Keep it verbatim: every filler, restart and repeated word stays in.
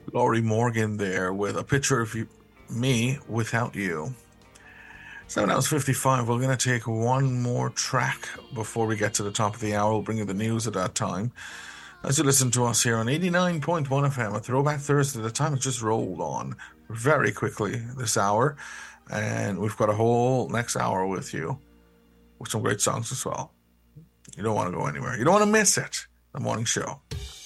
Laurie Morgan there with a picture of you, me without you. seven hours fifty-five. We're going to take one more track before we get to the top of the hour. We'll bring you the news at that time. As you listen to us here on eighty-nine point one F M, a Throwback Thursday. The time has just rolled on very quickly this hour. And we've got a whole next hour with you with some great songs as well. You don't want to go anywhere. You don't want to miss it. The morning show.